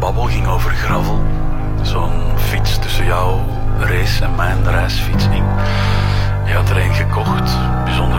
babbel ging over gravel. Zo'n fiets tussen jouw race en mijn reisfiets in. Je had er een gekocht, bijzonder